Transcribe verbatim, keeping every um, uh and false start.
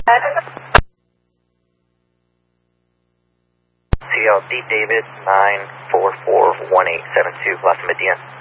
C L D David nine four four one eight seven two, Las Median.